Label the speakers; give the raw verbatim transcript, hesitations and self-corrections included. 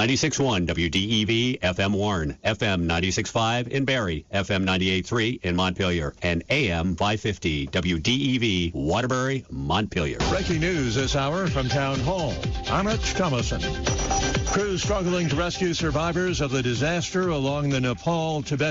Speaker 1: ninety-six point one W D E V F M Warren, F M ninety-six point five in Barrie, F M ninety-eight point three in Montpelier, and A M five fifty W D E V Waterbury, Montpelier.
Speaker 2: Breaking news this hour from Town Hall. I'm Rich Thomason. Crews struggling to rescue survivors of the disaster along the Nepal-Tibet